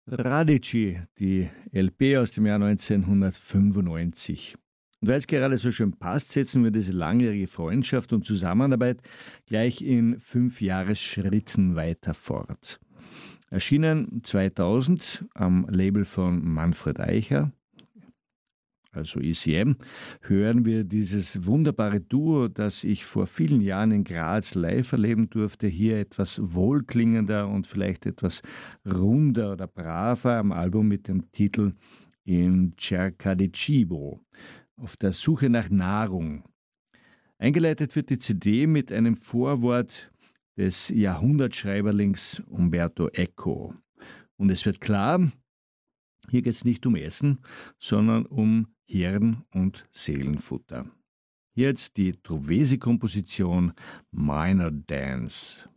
Radici, die LP aus dem Jahr 1995. Und weil es gerade so schön passt, setzen wir diese langjährige Freundschaft und Zusammenarbeit gleich in 5 Jahresschritten weiter fort. Erschienen 2000 am Label von Manfred Eicher, also ECM, hören wir dieses wunderbare Duo, das ich vor vielen Jahren in Graz live erleben durfte, hier etwas wohlklingender und vielleicht etwas runder oder braver am Album mit dem Titel In Cerca di Cibo, auf der Suche nach Nahrung. Eingeleitet wird die CD mit einem Vorwort des Jahrhundertschreiberlings Umberto Eco. Und es wird klar, hier geht es nicht um Essen, sondern um Hirn- und Seelenfutter. Jetzt die Trovesi-Komposition Minor Dance.